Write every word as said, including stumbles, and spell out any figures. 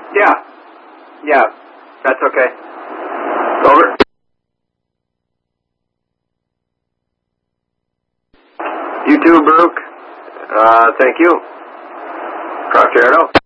Yeah. Yeah. That's okay. Over. You too, Baruch. Uh, thank you. Cross air out.